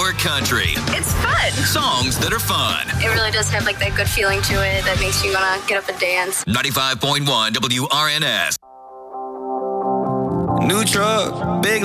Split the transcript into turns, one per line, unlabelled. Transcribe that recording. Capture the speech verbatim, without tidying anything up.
Hour Country.
It's fun.
Songs that are fun.
It really does have like that good feeling to it that makes you want to get up and dance.
ninety-five point one W R N S.
New truck, big